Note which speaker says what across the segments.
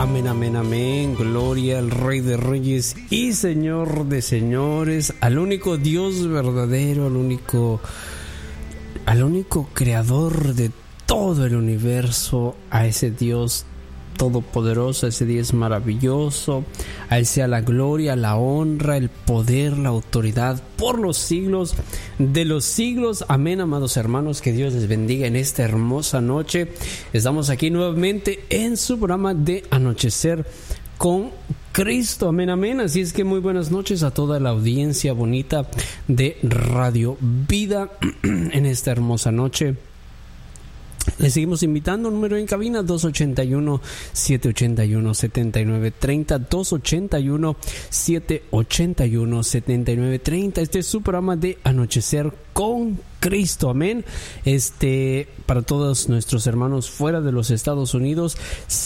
Speaker 1: Amén, amén, amén. Gloria al Rey de Reyes y Señor de Señores, al único Dios verdadero, al único creador de todo el universo, a ese Dios todopoderoso, a ese Dios maravilloso. A Él sea la gloria, la honra, el poder, la autoridad por los siglos de los siglos. Amén, amados hermanos, que Dios les bendiga en esta hermosa noche. Estamos aquí nuevamente en su programa de Anochecer con Cristo. Amén, amén. Así es que muy buenas noches a toda la audiencia bonita de Radio Vida en esta hermosa noche. Les seguimos invitando, número en cabina 281-781-7930, 281-781-7930. Este es su programa de Anochecer con Cristo, amén. Para todos nuestros hermanos fuera de los Estados Unidos,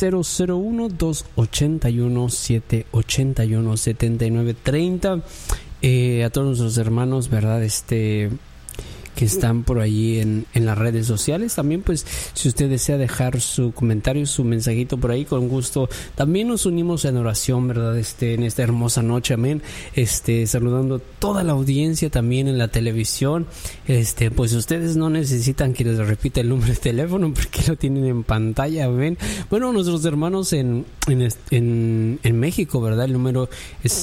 Speaker 1: 001-281-781-7930. A todos nuestros hermanos, ¿verdad? Que están por ahí en las redes sociales. También, pues, si usted desea dejar su comentario, su mensajito por ahí, con gusto. También nos unimos en oración, ¿verdad? En esta hermosa noche, amén. Saludando a toda la audiencia también en la televisión. Pues ustedes no necesitan que les repita el número de teléfono porque lo tienen en pantalla, amén. Bueno, nuestros hermanos en México, ¿verdad? El número es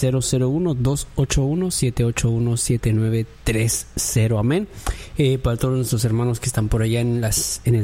Speaker 1: 001-281-781-7930, amén. Para todos nuestros hermanos que están por allá en el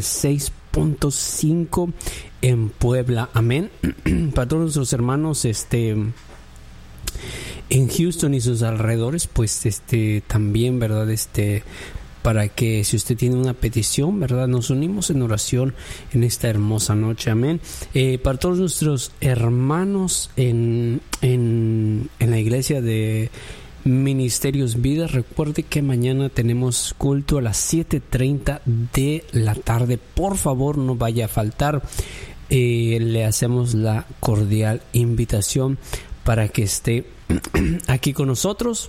Speaker 1: 6.5 en Puebla, amén. Para todos nuestros hermanos en Houston y sus alrededores, pues también, ¿verdad? Para que, si usted tiene una petición, ¿verdad? Nos unimos en oración en esta hermosa noche, amén. Para todos nuestros hermanos en la iglesia de Ministerios Vida, recuerde que mañana tenemos culto a las 7:30 de la tarde. Por favor, no vaya a faltar. Le hacemos la cordial invitación para que esté aquí con nosotros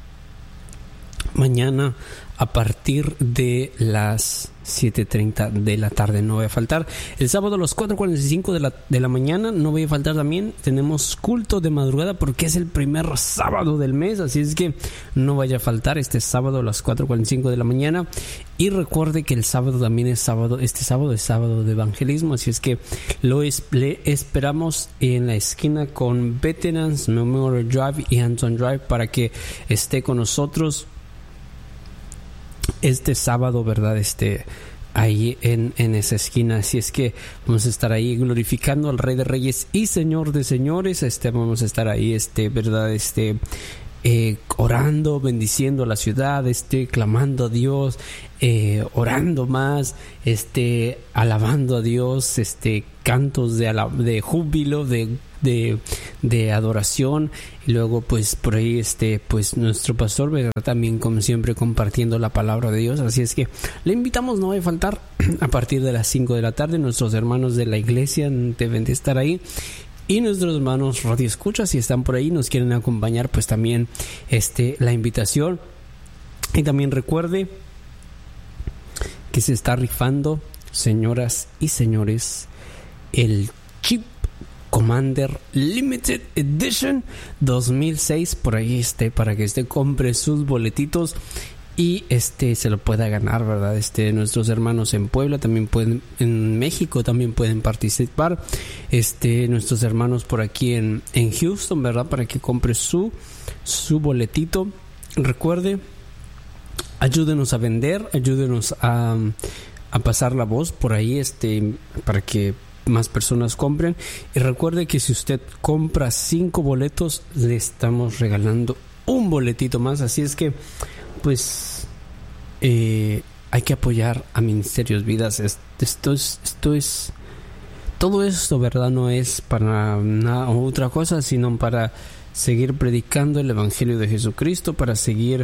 Speaker 1: mañana a partir de las 7:30 de la tarde. No voy a faltar. El sábado a las 4:45 de la mañana no voy a faltar también. Tenemos culto de madrugada porque es el primer sábado del mes. Así es que no vaya a faltar este sábado a las 4:45 de la mañana. Y recuerde que el sábado también es sábado. Este sábado es sábado de evangelismo. Así es que le esperamos en la esquina con Veterans Memorial Drive y Hampton Drive para que esté con nosotros este sábado, ¿verdad? Ahí en esa esquina. Así es que vamos a estar ahí glorificando al Rey de Reyes y Señor de Señores. Vamos a estar ahí, ¿verdad? Orando, bendiciendo la ciudad, clamando a Dios, orando más, alabando a Dios, cantos de júbilo, de adoración. Y luego, pues, por ahí, pues, nuestro pastor, ¿verdad? También, como siempre, compartiendo la palabra de Dios. Así es que le invitamos, no va a faltar, a partir de las 5 de la tarde. Nuestros hermanos de la iglesia deben de estar ahí. Y nuestros hermanos Radio Escucha, si están por ahí, nos quieren acompañar, pues también la invitación. Y también recuerde que se está rifando, señoras y señores, el Jeep Commander Limited Edition 2006. Por ahí para que compre sus boletitos y se lo pueda ganar, ¿verdad? Nuestros hermanos en Puebla también pueden, en México también pueden participar. Nuestros hermanos por aquí en Houston, ¿verdad? Para que compre su boletito. Recuerde, ayúdenos a vender, ayúdenos a pasar la voz por ahí, para que más personas compren. Y recuerde que si usted compra 5 boletos, le estamos regalando un boletito más. Así es que, pues, hay que apoyar a Ministerios Vidas. Todo esto, ¿verdad? No es para nada otra cosa, sino para seguir predicando el Evangelio de Jesucristo, para seguir,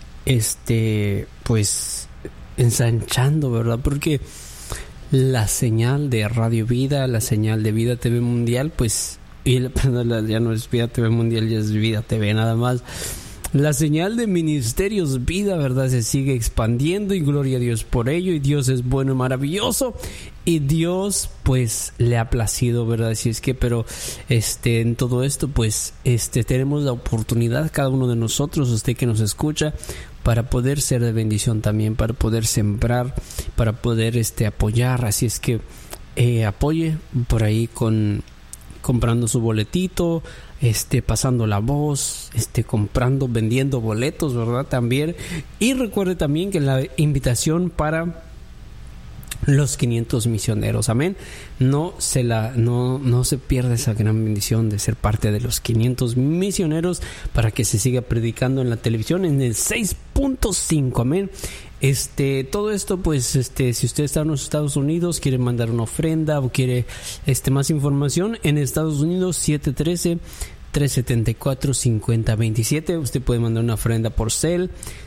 Speaker 1: pues, ensanchando, ¿verdad? Porque la señal de Radio Vida, la señal de Vida TV Mundial, pues, ya no es Vida TV Mundial, ya es Vida TV nada más. La señal de Ministerios Vida, ¿verdad? Se sigue expandiendo y gloria a Dios por ello. Y Dios es bueno y maravilloso. Y Dios, pues, le ha placido, ¿verdad? Así es que, pero, en todo esto, pues, tenemos la oportunidad, cada uno de nosotros, usted que nos escucha, para poder ser de bendición también, para poder sembrar, para poder, apoyar. Así es que, apoye por ahí comprando su boletito, pasando la voz, comprando, vendiendo boletos, ¿verdad? También. Y recuerde también que la invitación para los 500 misioneros, amén. No se pierda esa gran bendición de ser parte de los 500 misioneros para que se siga predicando en la televisión en el 6.5, amén. Todo esto, pues, si usted está en los Estados Unidos, quiere mandar una ofrenda o quiere más información, en Estados Unidos 713-374-5027. Usted puede mandar una ofrenda por Zelle,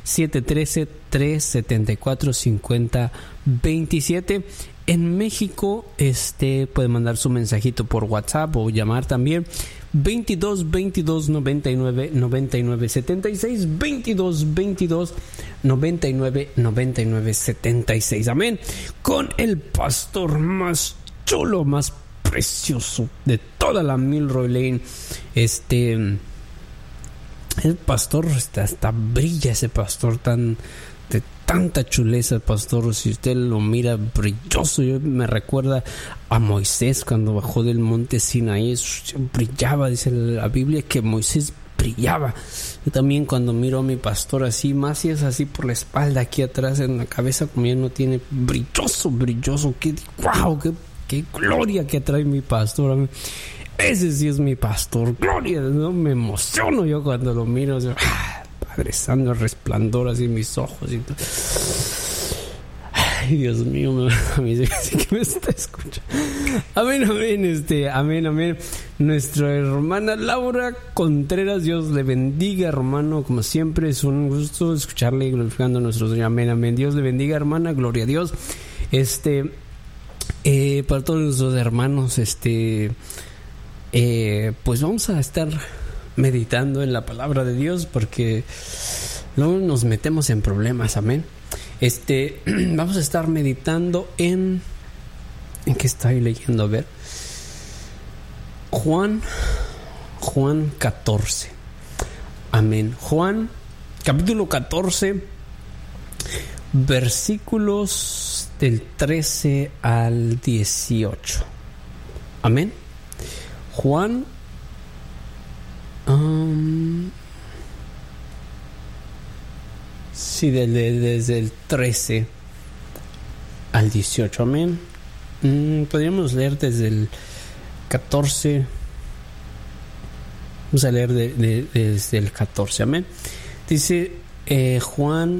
Speaker 1: 713-374-5027. En México, puede mandar su mensajito por WhatsApp o llamar también 22 22 99 99 76, 22 22 99 99 76. Amén. Con el pastor más chulo, más precioso de toda la Milroy Lane. El pastor hasta brilla, ese pastor de tanta chuleza, el pastor. Si usted lo mira brilloso, me recuerda a Moisés cuando bajó del monte Sinaí, brillaba. Dice la Biblia que Moisés brillaba. Yo también cuando miro a mi pastor así, más si es así por la espalda, aquí atrás en la cabeza, como ya no tiene, brilloso, que wow, qué gloria que trae mi pastor. Ese sí es mi pastor, gloria. No me emociono yo cuando lo miro. Padre Santo, el resplandor así en mis ojos y todo. Ay, Dios mío, a mí sí que me está escuchando. Amén, amén. Nuestra hermana Laura Contreras, Dios le bendiga, hermano. Como siempre, es un gusto escucharle glorificando a nuestro Señor. Amén, amén. Dios le bendiga, hermana, gloria a Dios. Para todos nuestros hermanos, pues vamos a estar meditando en la palabra de Dios, porque luego nos metemos en problemas, amén. Vamos a estar meditando en qué estoy leyendo, a ver, Juan 14, amén. Juan capítulo 14, versículos del 13 al 18, amén. Juan sí, desde el 13 al 18, amén. Podríamos leer desde el 14. Vamos a leer desde el 14, amén. Dice Juan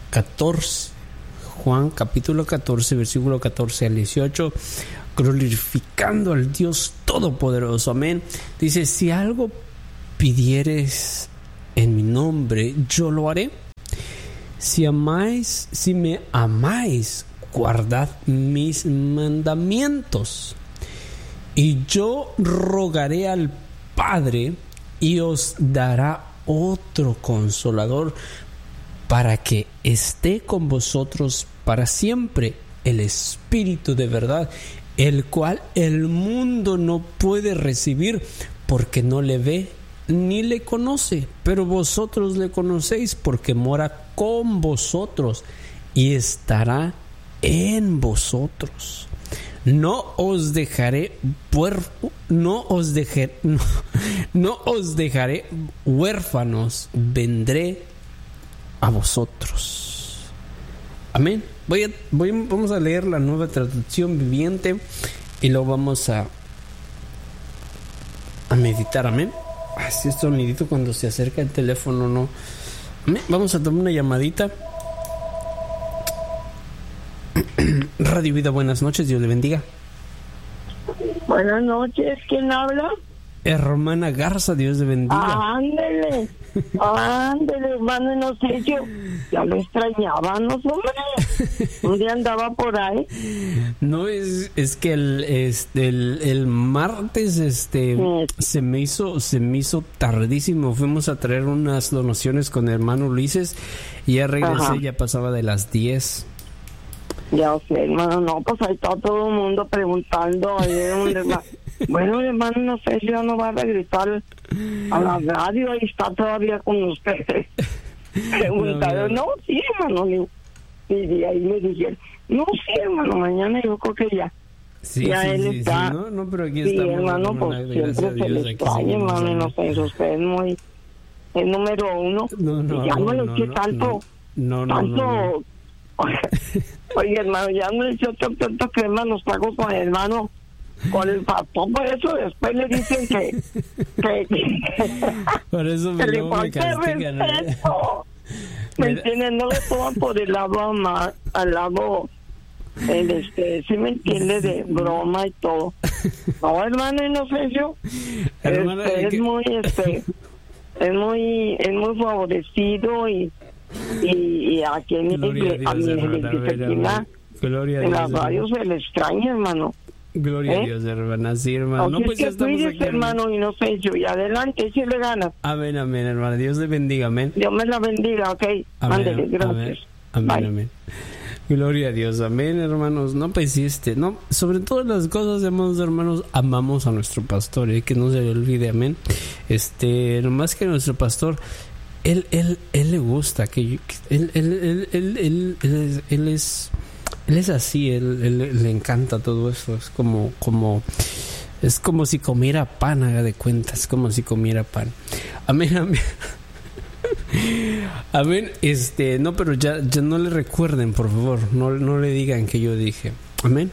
Speaker 1: capítulo 14, versículo 14 al 18, glorificando al Dios Todopoderoso, amén. Dice: si algo pidieres en mi nombre, yo lo haré. Si me amáis, guardad mis mandamientos. Y yo rogaré al Padre y os dará otro consolador para que esté con vosotros para siempre, el Espíritu de verdad, el cual el mundo no puede recibir porque no le ve ni le conoce, pero vosotros le conocéis porque mora con vosotros y estará en vosotros. No os dejaré huérfanos, vendré a vosotros. Amén. Vamos a leer la Nueva Traducción Viviente y luego vamos a meditar. Amén. Así es sonidito cuando se acerca el teléfono, ¿no? Amén. Vamos a tomar una llamadita. Radio Vida, buenas noches, Dios le bendiga.
Speaker 2: Buenas noches, ¿quién habla?
Speaker 1: Hermana Garza, Dios te bendiga.
Speaker 2: Ándele, hermano Inocencio. Ya lo extrañábamos, hombre. Un día andaba por ahí.
Speaker 1: No, es que el martes se me hizo tardísimo. Fuimos a traer unas donaciones con el hermano Ulises y ya regresé. Ajá. Ya pasaba de las 10.
Speaker 2: Ya sé, hermano, no, pues ahí está todo el mundo preguntando. Bueno, hermano, no sé si ya no va a regresar a la radio, ahí está todavía con ustedes. Preguntaron, no, sí, hermano. Y de ahí me dijeron, no, sí, hermano, mañana yo creo que ya.
Speaker 1: Sí,
Speaker 2: ya
Speaker 1: sí,
Speaker 2: él
Speaker 1: sí,
Speaker 2: está.
Speaker 1: Sí, no, pero aquí
Speaker 2: sí,
Speaker 1: estamos.
Speaker 2: Hermano, pues siempre se le extraña, hermano, no sé, usted es muy, es número uno.
Speaker 1: No,
Speaker 2: ya no le eché tanto.
Speaker 1: No.
Speaker 2: Oye, hermano, ya no le eché tanto crema los tacos con el hermano, con el pastor, por eso después le dicen que
Speaker 1: por eso
Speaker 2: que le
Speaker 1: me castigan,
Speaker 2: respeto. ¿Me entiendes? No le toman por el lado al lado, sí me entiende, de broma y todo. No, hermano Inocencio, es muy, es muy favorecido y aquí en la radio se le extraña, hermano.
Speaker 1: Gloria a Dios, hermana, sí, hermano.
Speaker 2: No, pues ya estamos aquí, hermano Inocencio, y adelante, si le ganas.
Speaker 1: Amén, hermano. Dios le bendiga, amén.
Speaker 2: Dios me la bendiga, ok. Ándele, gracias.
Speaker 1: Amén. Gloria a Dios, amén, hermanos. No, pues no, sobre todas las cosas, hermanos, amamos a nuestro pastor, que no se le olvide, amén. Nomás que nuestro pastor, él le gusta que él es así, él le encanta todo eso. Es como si comiera pan, haga de cuenta, es como si comiera pan. Amén. Amén. No, pero ya no le recuerden, por favor, no le digan que yo dije. Amén.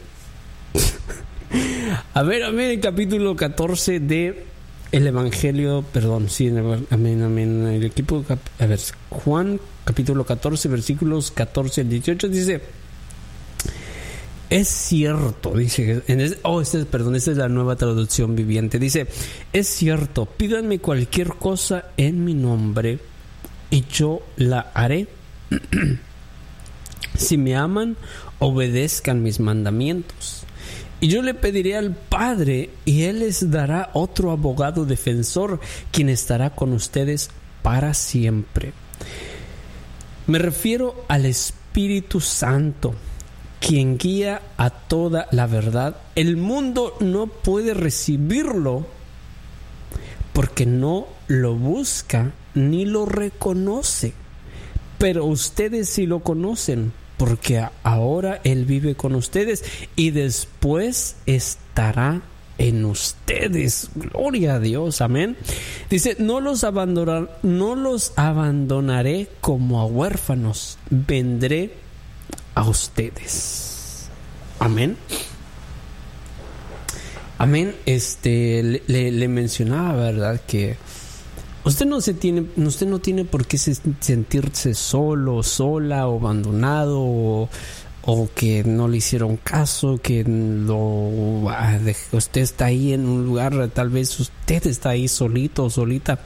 Speaker 1: Amén. El capítulo 14 de el Evangelio, amén. El equipo, a ver, Juan, capítulo 14, versículos 14 al 18 dice: es cierto, dice, esta es la Nueva Traducción Viviente. Dice: es cierto, pídanme cualquier cosa en mi nombre y yo la haré. Si me aman, obedezcan mis mandamientos. Y yo le pediré al Padre, y Él les dará otro abogado defensor, quien estará con ustedes para siempre. Me refiero al Espíritu Santo, quien guía a toda la verdad. El mundo no puede recibirlo porque no lo busca ni lo reconoce. Pero ustedes sí lo conocen, porque ahora Él vive con ustedes y después estará en ustedes. Gloria a Dios, amén. Dice: no los abandonaré como a huérfanos, vendré a ustedes. Amén. Amén. Le mencionaba, ¿verdad?, que usted no tiene por qué sentirse solo, sola, o abandonado, o que no le hicieron caso, que usted está ahí en un lugar, tal vez usted está ahí solito o solita.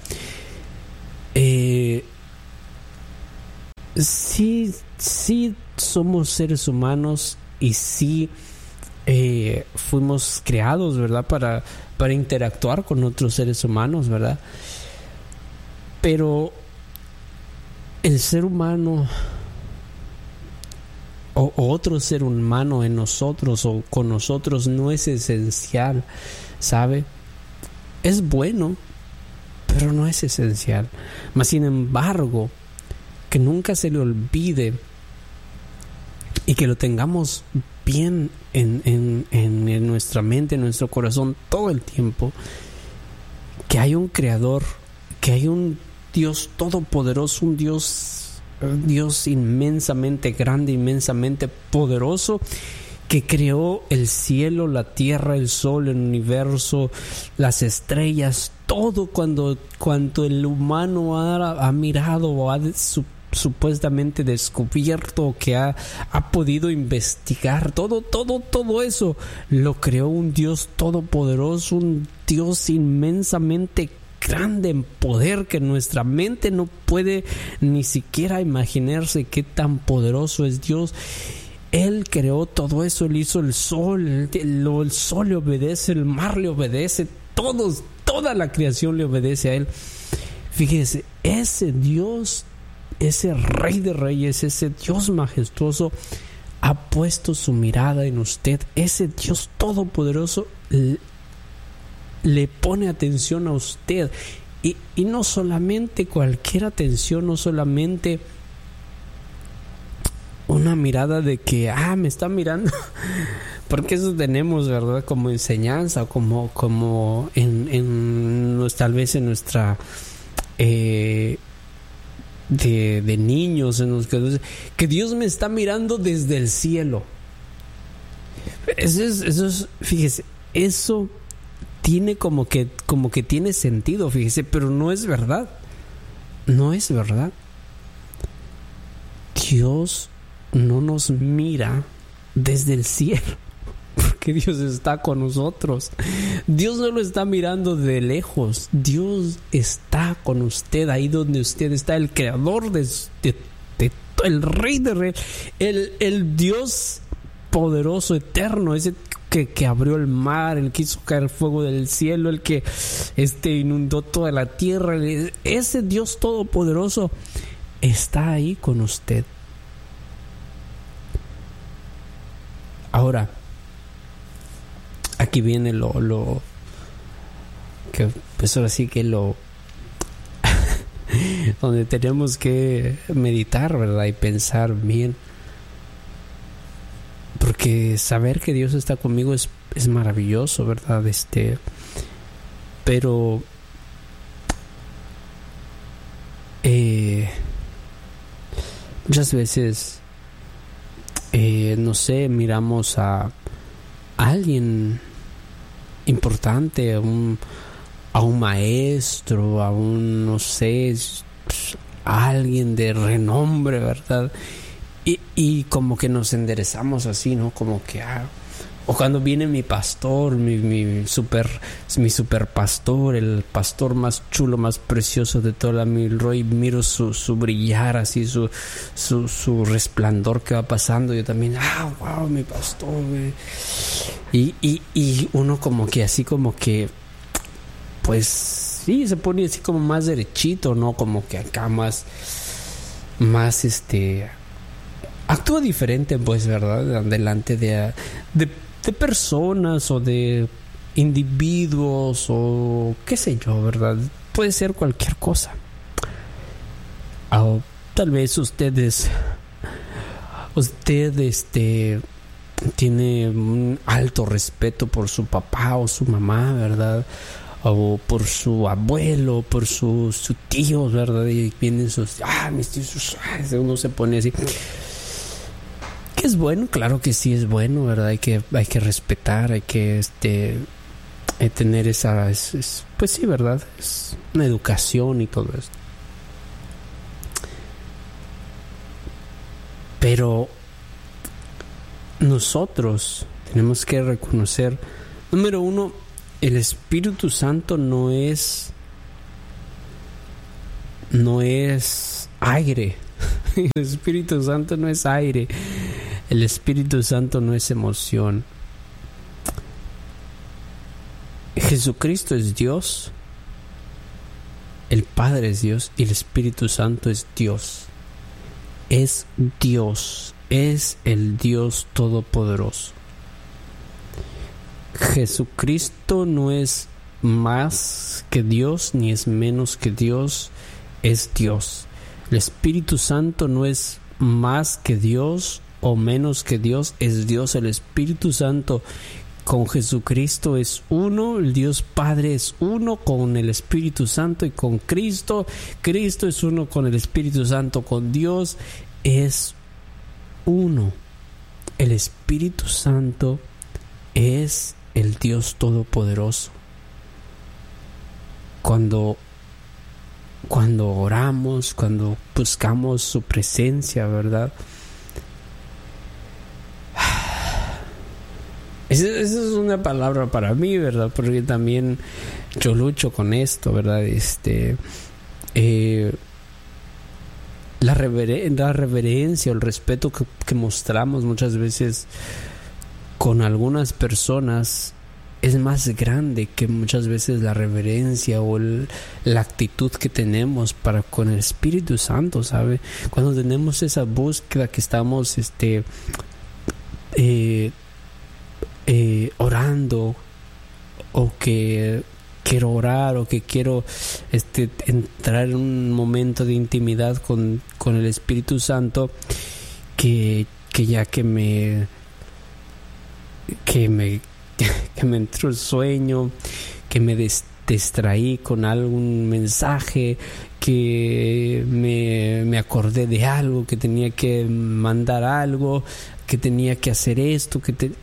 Speaker 1: Sí somos seres humanos y sí fuimos creados, ¿verdad?, para interactuar con otros seres humanos, ¿verdad? Pero el ser humano o otro ser humano en nosotros o con nosotros no es esencial, ¿sabe? Es bueno, pero no es esencial. Mas sin embargo, que nunca se le olvide y que lo tengamos bien en nuestra mente, en nuestro corazón todo el tiempo, que hay un creador, que hay un Dios todopoderoso, un Dios inmensamente grande, inmensamente poderoso, que creó el cielo, la tierra, el sol, el universo, las estrellas, todo cuanto el humano ha mirado o ha supuestamente descubierto, que ha podido investigar, todo eso lo creó un Dios todopoderoso, un Dios inmensamente grande en poder, que nuestra mente no puede ni siquiera imaginarse qué tan poderoso es Dios. Él creó todo eso, Él hizo el sol, el sol le obedece, el mar le obedece, toda la creación le obedece a Él. Fíjese, ese Dios, ese Rey de Reyes, ese Dios majestuoso ha puesto su mirada en usted. Ese Dios todopoderoso le pone atención a usted, y no solamente cualquier atención, no solamente una mirada de que me está mirando, porque eso tenemos, ¿verdad?, como enseñanza, como tal vez en nuestra de niños, en los que Dios me está mirando desde el cielo. Eso es, fíjese, eso tiene como que tiene sentido, fíjese, pero no es verdad. No es verdad. Dios no nos mira desde el cielo, porque Dios está con nosotros. Dios no lo está mirando de lejos. Dios está con usted ahí donde usted está. El creador de el Rey de Reyes, el Dios poderoso, eterno, ese que abrió el mar, el que hizo caer fuego del cielo, el que inundó toda la tierra. Ese Dios todopoderoso está ahí con usted. Ahora, aquí viene lo que pues ahora sí que donde tenemos que meditar, ¿verdad?, y pensar bien, porque saber que Dios está conmigo es maravilloso, ¿verdad? Pero muchas veces no sé, miramos a alguien importante, a un maestro, a un, no sé, a alguien de renombre, ¿verdad? Y como que nos enderezamos así, ¿no? Como que o cuando viene mi pastor, mi super pastor, el pastor más chulo, más precioso de toda la Milroy, miro su brillar así, su resplandor que va pasando. Yo también, wow, mi pastor, güey. Y uno como que así, como que, pues sí, se pone así como más derechito, ¿no? Como que acá más actúa diferente, pues, ¿verdad? Delante de personas o de individuos o qué sé yo, ¿verdad? Puede ser cualquier cosa. O tal vez usted tiene un alto respeto por su papá o su mamá, ¿verdad? O por su abuelo, por su tío, ¿verdad? Y vienen mis tíos, uno se pone así. ¿Que es bueno? Claro que sí es bueno, ¿verdad? Hay que respetar, hay que tener esa, pues sí, ¿verdad? Es una educación y todo esto. Pero nosotros tenemos que reconocer, número uno, el Espíritu Santo no es aire. El Espíritu Santo no es aire. El Espíritu Santo no es emoción. Jesucristo es Dios. El Padre es Dios y el Espíritu Santo es Dios. Es Dios. Es el Dios Todopoderoso. Jesucristo no es más que Dios ni es menos que Dios. Es Dios. El Espíritu Santo no es más que Dios o menos que Dios, es Dios. El Espíritu Santo con Jesucristo es uno, el Dios Padre es uno con el Espíritu Santo y con Cristo. Cristo es uno con el Espíritu Santo, con Dios es uno. El Espíritu Santo es el Dios Todopoderoso. Cuando cuando oramos, cuando buscamos su presencia, ¿verdad? Esa es una palabra para mí, ¿verdad? Porque también yo lucho con esto, ¿verdad? La reverencia o el respeto que mostramos muchas veces con algunas personas es más grande que muchas veces la reverencia o la actitud que tenemos para con el Espíritu Santo, ¿sabe? Cuando tenemos esa búsqueda que estamos orando, o que quiero orar, o que quiero entrar en un momento de intimidad con el Espíritu Santo, que ya que me entró el sueño, que me distraí con algún mensaje, que me acordé de algo, que tenía que mandar algo, que tenía que hacer esto,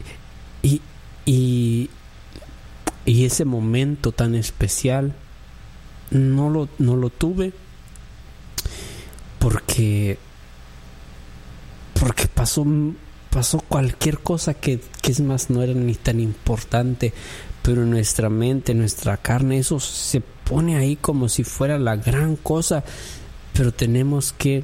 Speaker 1: y ese momento tan especial no lo tuve porque pasó cualquier cosa que es más, no era ni tan importante, pero en nuestra mente, en nuestra carne, eso se pone ahí como si fuera la gran cosa. Pero tenemos que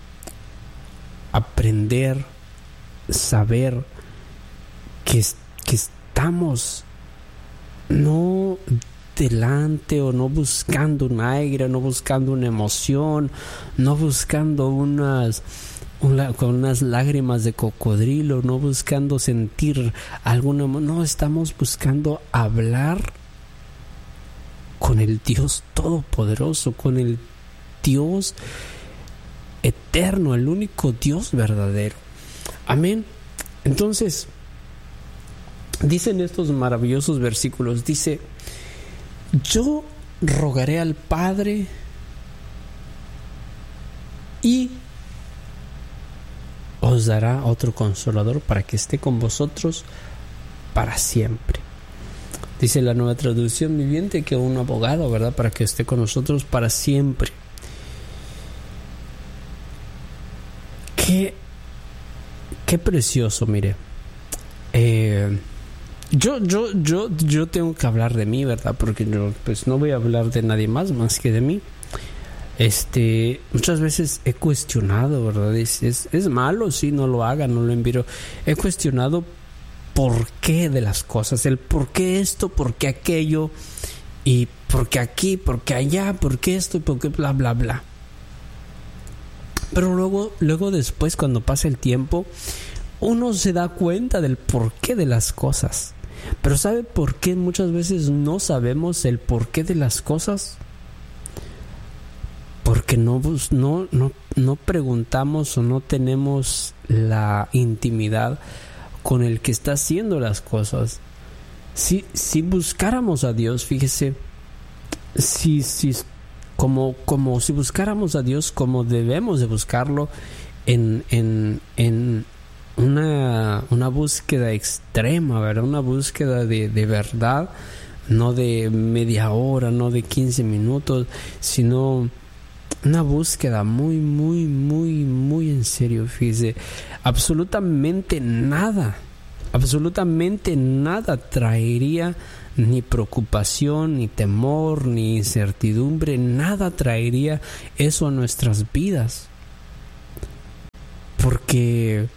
Speaker 1: aprender, saber que estamos no delante, o no buscando un aire, no buscando una emoción, no buscando con unas lágrimas de cocodrilo, no buscando sentir alguna, no, estamos buscando hablar con el Dios Todopoderoso, con el Dios eterno, el único Dios verdadero. Amén. Entonces, dicen estos maravillosos versículos, dice: yo rogaré al Padre y os dará otro consolador para que esté con vosotros para siempre. Dice la Nueva Traducción Viviente que un abogado, ¿verdad? Para que esté con nosotros para siempre. Qué precioso, mire. Yo tengo que hablar de mí, ¿verdad? Porque yo pues no voy a hablar de nadie más que de mí. Muchas veces he cuestionado, ¿verdad? Es malo, sí, no lo haga, no lo envío. He cuestionado por qué de las cosas, el por qué esto, por qué aquello, y por qué aquí, por qué allá, por qué esto, por qué bla, bla, bla. Pero luego después, cuando pasa el tiempo, uno se da cuenta del porqué de las cosas. Pero ¿sabe por qué muchas veces no sabemos el porqué de las cosas? Porque no preguntamos o no tenemos la intimidad con el que está haciendo las cosas. Si buscáramos a Dios, fíjese, como si buscáramos a Dios como debemos de buscarlo, en una búsqueda extrema, ¿verdad? Una búsqueda de verdad, no de media hora, no de 15 minutos, sino una búsqueda muy, muy, muy, muy en serio. Fíjese, absolutamente nada traería ni preocupación, ni temor, ni incertidumbre, nada traería eso a nuestras vidas. Porque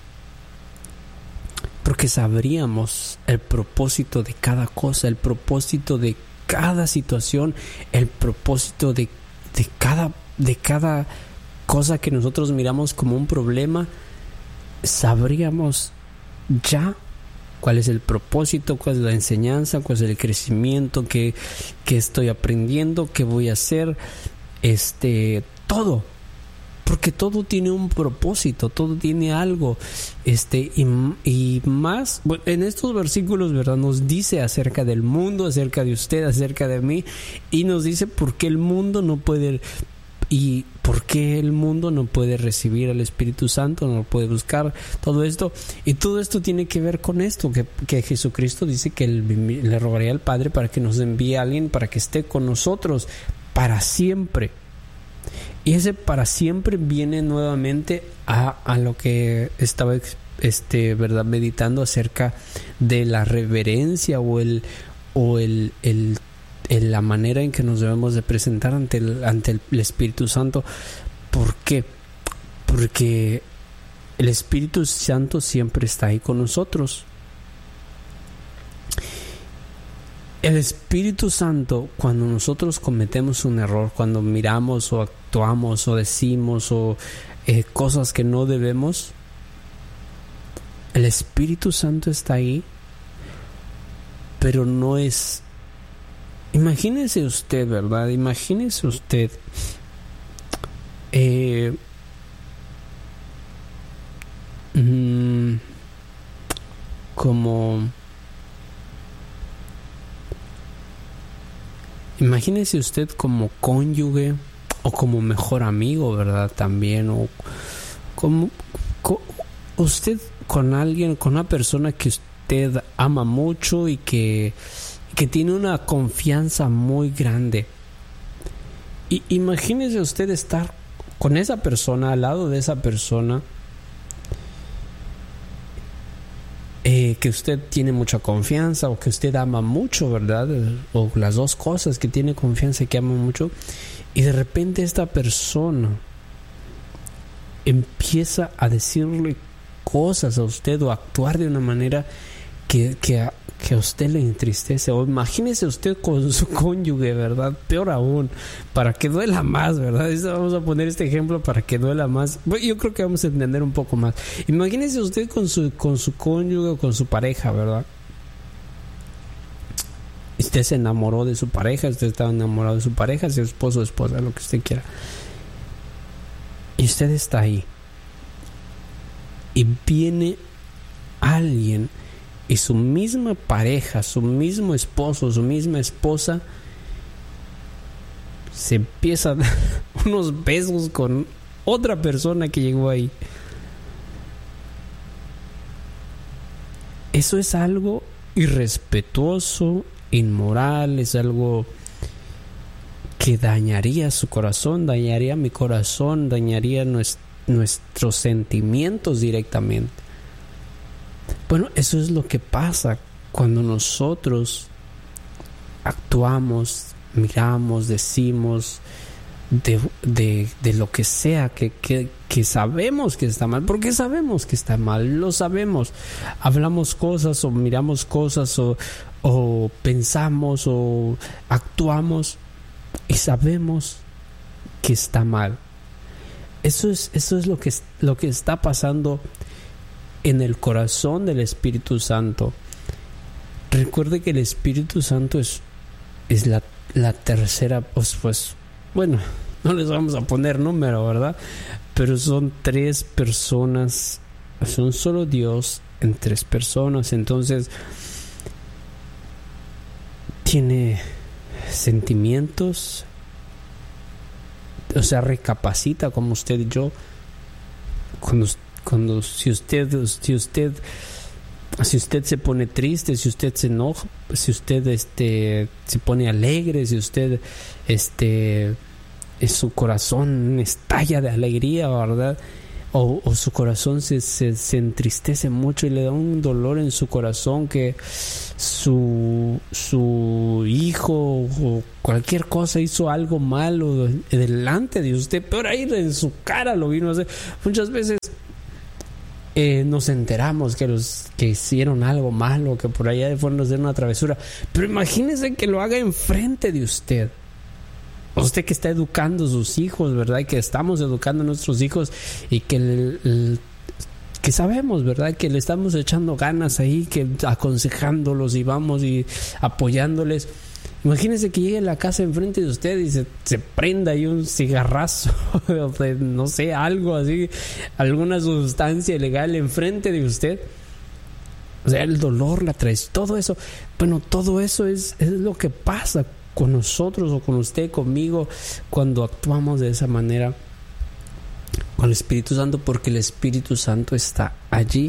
Speaker 1: sabríamos el propósito de cada cosa, el propósito de cada situación, el propósito de cada cosa que nosotros miramos como un problema. Sabríamos ya cuál es el propósito, cuál es la enseñanza, cuál es el crecimiento que estoy aprendiendo, qué voy a hacer, todo. Porque todo tiene un propósito, todo tiene algo, y más, bueno, en estos versículos, ¿verdad? Nos dice acerca del mundo, acerca de usted, acerca de mí, y nos dice por qué el mundo no puede, y por qué el mundo no puede recibir al Espíritu Santo, no lo puede buscar, todo esto, y todo esto tiene que ver con esto, que Jesucristo dice que le rogaría al Padre para que nos envíe a alguien para que esté con nosotros para siempre. Y ese para siempre viene nuevamente a lo que estaba ¿verdad? Meditando acerca de la reverencia o la manera en que nos debemos de presentar ante el Espíritu Santo. ¿Por qué? Porque el Espíritu Santo siempre está ahí con nosotros. El Espíritu Santo, cuando nosotros cometemos un error, cuando miramos o actuamos o decimos cosas que no debemos, el Espíritu Santo está ahí, pero no es... Imagínese usted, ¿verdad? Imagínese usted como... Imagínese usted como cónyuge o como mejor amigo, ¿verdad? También, o como usted con alguien, con una persona que usted ama mucho y que tiene una confianza muy grande. Y imagínese usted estar con esa persona, al lado de esa persona, que usted tiene mucha confianza o que usted ama mucho, ¿verdad? O las dos cosas, que tiene confianza y que ama mucho, y de repente esta persona empieza a decirle cosas a usted o a actuar de una manera que a usted le entristece. O imagínese usted con su cónyuge, ¿verdad? Peor aún, para que duela más, ¿verdad? Vamos a poner este ejemplo para que duela más. Yo creo que vamos a entender un poco más. Imagínese usted con su cónyuge o con su pareja, ¿verdad? Usted se enamoró de su pareja, usted estaba enamorado de su pareja, su esposo o esposa, lo que usted quiera. Y usted está ahí. Y viene alguien y su misma pareja, su mismo esposo, su misma esposa se empieza a dar unos besos con otra persona que llegó ahí. Eso es algo irrespetuoso, inmoral, es algo que dañaría su corazón, dañaría mi corazón, dañaría nuestros sentimientos directamente. Bueno, eso es lo que pasa cuando nosotros actuamos, miramos, decimos de lo que sea que sabemos que está mal, porque sabemos que está mal, lo sabemos. Hablamos cosas o miramos cosas o pensamos o actuamos y sabemos que está mal. Eso es lo que está pasando en el corazón del Espíritu Santo. Recuerde que el Espíritu Santo es la tercera, pues bueno, no les vamos a poner número, ¿verdad? Pero son 3 personas, es un solo Dios en 3 personas. Entonces tiene sentimientos, o sea, recapacita como usted y yo. Si usted se pone triste, si usted se enoja, si usted se pone alegre, si usted su corazón estalla de alegría, ¿verdad? O su corazón se entristece mucho y le da un dolor en su corazón que su hijo o cualquier cosa hizo algo malo delante de usted, pero ahí en su cara lo vino a hacer. Muchas veces nos enteramos que hicieron algo malo, que por allá fueron a hacer una travesura, pero imagínese que lo haga enfrente de usted. Usted que está educando a sus hijos, ¿verdad? Y que estamos educando a nuestros hijos y que sabemos, ¿verdad? Que le estamos echando ganas ahí, que aconsejándolos y vamos y apoyándoles. Imagínese que llegue a la casa enfrente de usted y se prenda ahí un cigarrazo, no sé, algo así, alguna sustancia ilegal enfrente de usted. O sea, el dolor, la traición, todo eso. Bueno, todo eso es lo que pasa con nosotros o con usted, conmigo, cuando actuamos de esa manera con el Espíritu Santo, porque el Espíritu Santo está allí.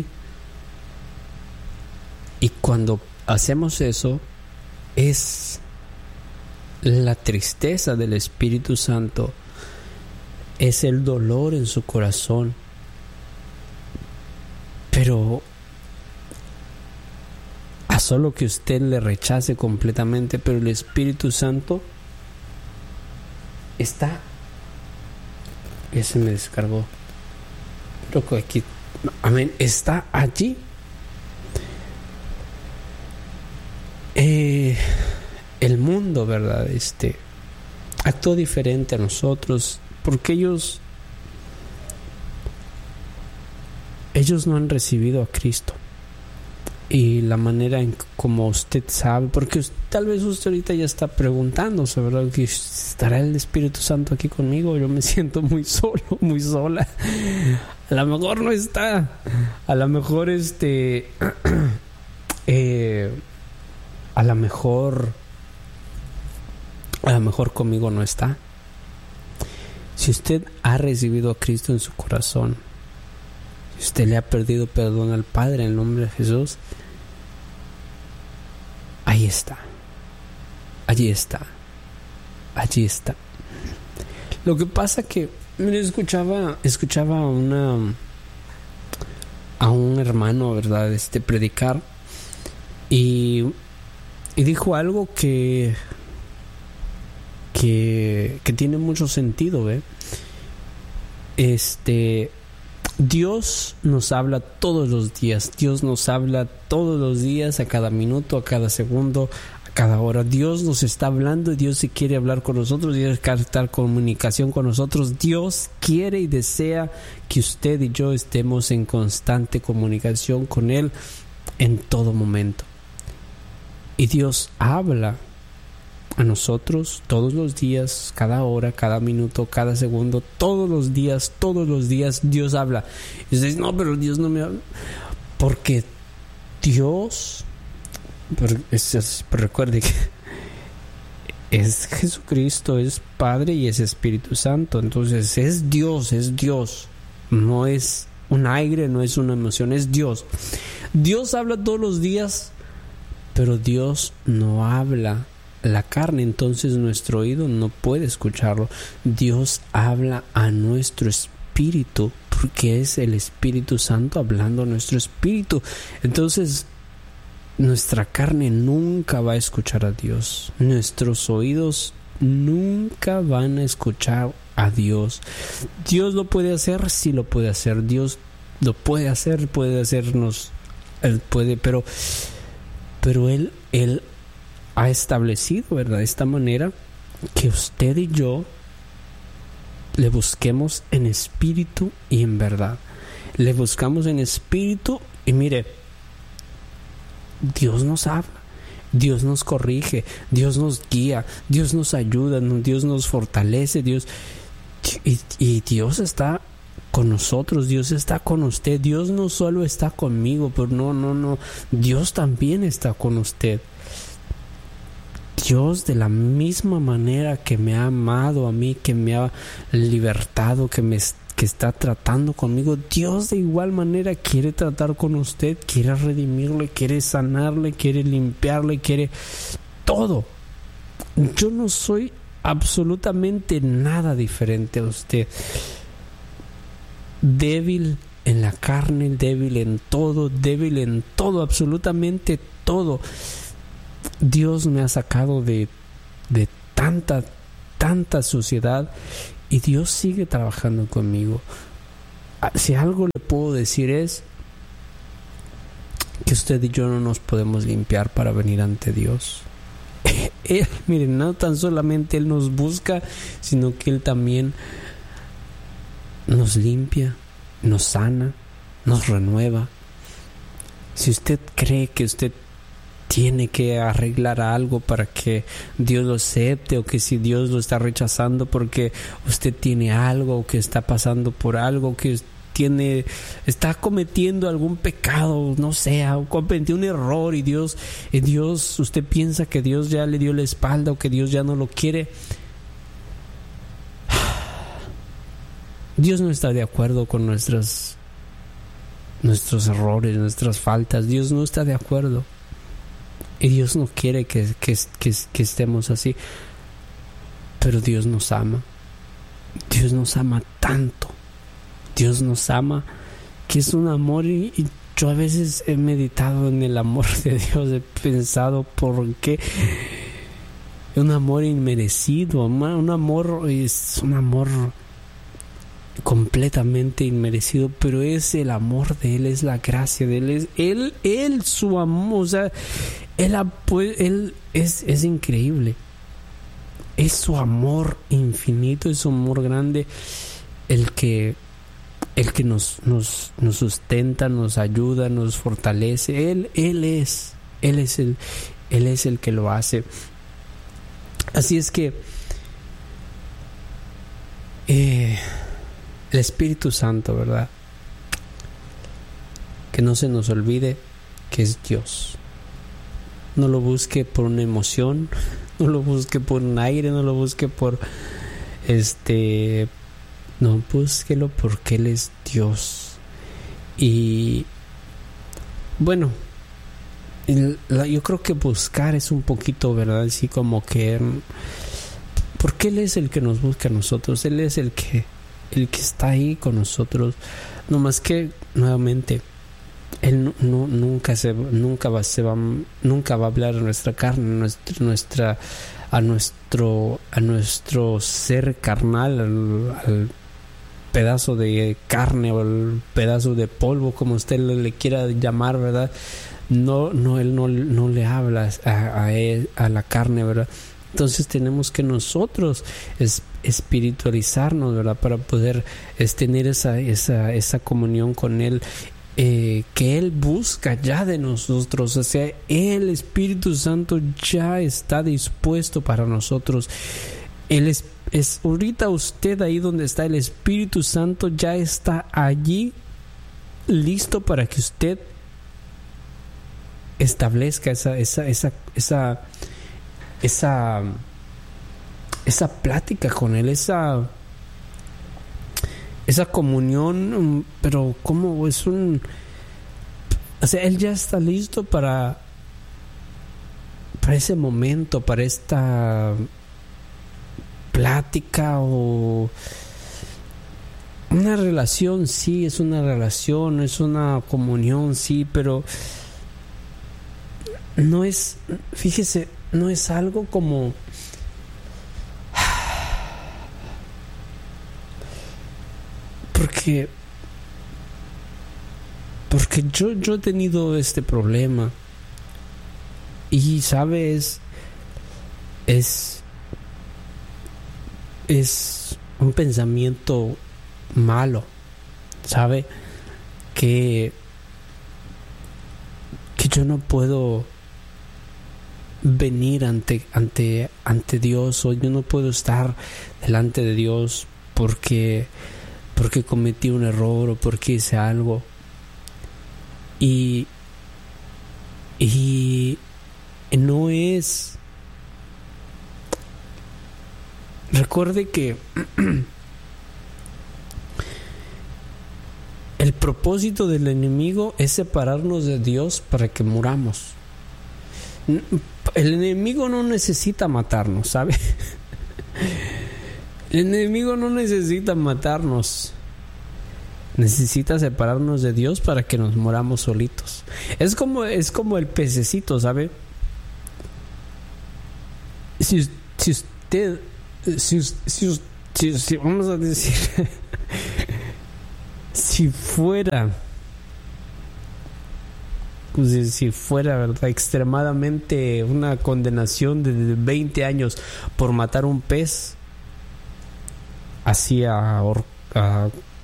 Speaker 1: Y cuando hacemos eso, es la tristeza del Espíritu Santo es el dolor en su corazón. Pero a solo que usted le rechace completamente, pero el Espíritu Santo está... Ya se me descargó. Creo que aquí... Amén. Está allí. El mundo, ¿verdad? Actuó diferente a nosotros porque ellos no han recibido a Cristo. Y la manera en como usted sabe, porque tal vez usted ahorita ya está preguntándose, ¿verdad? Que ¿estará el Espíritu Santo aquí conmigo? Yo me siento muy solo, muy sola. A lo mejor no está. A lo mejor a lo mejor conmigo no está. Si usted ha recibido a Cristo en su corazón, si usted le ha pedido perdón al Padre en el nombre de Jesús, ahí está. Allí está. Allí está. Lo que pasa que escuchaba a un hermano, ¿verdad? Predicar y dijo algo que tiene mucho sentido, ¿ve? Dios nos habla todos los días. Dios nos habla todos los días, a cada minuto, a cada segundo, a cada hora. Dios nos está hablando y Dios se quiere hablar con nosotros, Dios quiere estar comunicación con nosotros. Dios quiere y desea que usted y yo estemos en constante comunicación con Él en todo momento. Y Dios habla a nosotros todos los días, cada hora, cada minuto, cada segundo, todos los días Dios habla. Y ustedes, no, pero Dios no me habla. Porque Dios, recuerde que es Jesucristo, es Padre y es Espíritu Santo. Entonces es Dios. No es un aire, no es una emoción, es Dios. Dios habla todos los días, pero Dios no habla la carne, entonces nuestro oído no puede escucharlo. Dios habla a nuestro espíritu, porque es el Espíritu Santo hablando a nuestro espíritu. Entonces nuestra carne nunca va a escuchar a Dios, nuestros oídos nunca van a escuchar a Dios. Dios lo puede hacer, sí lo puede hacer. Dios lo puede hacer, puede hacernos, Él puede, pero Él ha establecido, ¿verdad?, de esta manera que usted y yo le busquemos en espíritu y en verdad. Le buscamos en espíritu y mire, Dios nos habla, Dios nos corrige, Dios nos guía, Dios nos ayuda, Dios nos fortalece, y Dios está con nosotros, Dios está con usted. Dios no solo está conmigo, pero no, Dios también está con usted. Dios, de la misma manera que me ha amado a mí, que me ha libertado, que está tratando conmigo, Dios de igual manera quiere tratar con usted, quiere redimirle, quiere sanarle, quiere limpiarle, quiere todo. Yo no soy absolutamente nada diferente a usted. Débil en la carne, débil en todo, absolutamente todo. Dios me ha sacado de tanta suciedad y Dios sigue trabajando conmigo. Si algo le puedo decir es que usted y yo no nos podemos limpiar para venir ante Dios. Él, miren, no tan solamente Él nos busca, sino que Él también nos limpia, nos sana, nos renueva. Si usted cree que usted tiene que arreglar algo para que Dios lo acepte, o que si Dios lo está rechazando porque usted tiene algo, o que está pasando por algo, que está cometiendo algún pecado, no sé, cometió un error y Dios, usted piensa que Dios ya le dio la espalda o que Dios ya no lo quiere. Dios no está de acuerdo con nuestros errores, nuestras faltas. Dios no está de acuerdo. Y Dios no quiere que estemos así. Pero Dios nos ama. Dios nos ama tanto. Dios nos ama, que es un amor, y yo a veces he meditado en el amor de Dios, he pensado por qué. Un amor inmerecido, un amor es un amor completamente inmerecido, pero es el amor de Él, es la gracia de Él, es Él su amor, o sea, Él es increíble. Es su amor infinito, es su amor grande, el que nos sustenta, nos ayuda, nos fortalece. Él es el que lo hace. Así es que el Espíritu Santo, ¿verdad? Que no se nos olvide que es Dios. No lo busque por una emoción, no lo busque por un aire, no lo busque por no, búsquelo porque Él es Dios. Y bueno, yo creo que buscar es un poquito, ¿verdad? Así como que, porque Él es el que nos busca a nosotros, Él es el que está ahí con nosotros. No más que, nuevamente, Él nunca va a hablar a nuestra carne, a nuestro ser carnal, al pedazo de carne o el pedazo de polvo, como usted le quiera llamar, ¿verdad? No, Él no le habla a la carne, ¿verdad? Entonces tenemos que nosotros espiritualizarnos, ¿verdad? Para poder tener esa comunión con Él, que Él busca ya de nosotros. O sea, el Espíritu Santo ya está dispuesto para nosotros. Él es ahorita usted ahí donde está, el Espíritu Santo ya está allí listo para que usted establezca esa plática con Él, esa comunión. Pero como o sea, Él ya está listo para ese momento, para esta plática o una relación. Sí, es una relación, es una comunión, sí, pero no es, fíjese, no es algo como porque yo he tenido este problema y sabes, es un pensamiento malo, sabe, que yo no puedo venir ante Dios, o yo no puedo estar delante de Dios porque cometí un error o porque hice algo. Y no es. Recuerde que el propósito del enemigo es separarnos de Dios para que muramos. El enemigo no necesita matarnos, ¿sabe? El enemigo no necesita matarnos. Necesita separarnos de Dios para que nos moramos solitos. Es como el pececito, ¿sabe? Si vamos a decir, si fuera, ¿verdad?, extremadamente una condenación de 20 años por matar un pez, así